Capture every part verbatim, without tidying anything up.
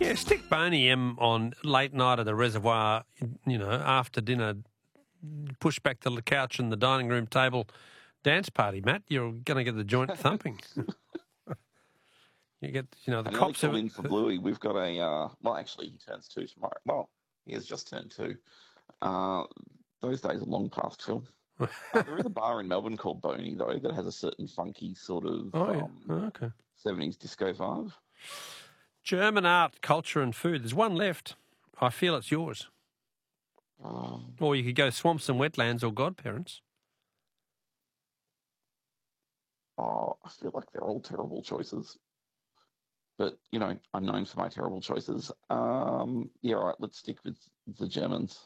Yeah, stick Boney M on late night at the reservoir, you know, after dinner, push back to the couch and the dining room table dance party, Matt. You're going to get the joint thumping. You get, you know, the I nearly cops called have... in for Bluey. We've got a, uh, well, actually, he turns two tomorrow. Well, he has just turned two. Uh, those days are long past, Phil. uh, there is a bar in Melbourne called Boney, though, that has a certain funky sort of Oh, yeah. um, Oh, okay. seventies disco vibe. German art, culture and food. There's one left. I feel it's yours. Um, Or you could go swamps and wetlands or godparents. oh, I feel like they're all terrible choices. But, you know, I'm known for my terrible choices. Um, yeah, all right, let's stick with the Germans.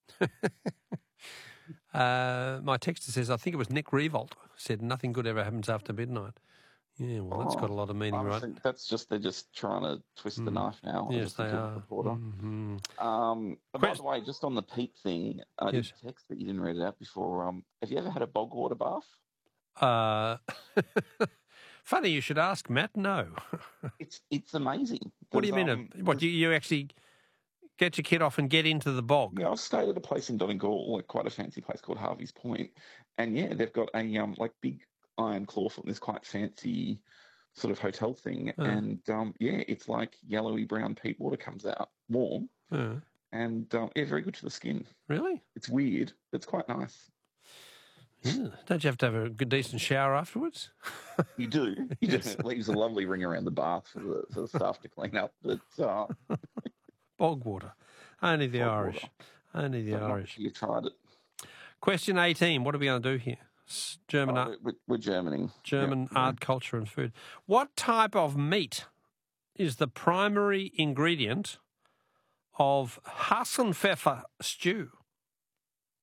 uh, my texter says, I think it was Nick Revolt, said nothing good ever happens after midnight. Yeah, well, that's Oh, got a lot of meaning, I right? think that's just, they're just trying to twist Mm. the knife now. Yes, just a they good are. reporter. Mm-hmm. Um, by Quest- the way, just on the peat thing, I Yes. did text that you didn't read it out before. Um, have you ever had a bog water bath? Uh, funny you should ask, Matt. No. It's it's amazing. What do you There's, mean? um, a, what, you, you actually get your kid off and get into the bog? Yeah, I've stayed at a place in Donegal, like quite a fancy place called Harvey's Point, and yeah, they've got a um like big iron claw foot, this quite fancy sort of hotel thing, Uh. and um yeah, it's like yellowy brown peat water comes out, warm, Uh, and um, yeah, very good for the skin. really? It's weird, but it's quite nice. Yeah. Don't you have to have a good, decent shower afterwards? You do. You do. It leaves a lovely ring around the bath for the, for the staff to clean up, but uh, Bog water. Only the Bog Irish. water. Only the but not Irish. if you've tried it. Question eighteen. What are we going to do here? S- German Oh, art, we're, we're Germaning. German Yeah, art, culture and food. What type of meat is the primary ingredient of Hasenpfeffer stew?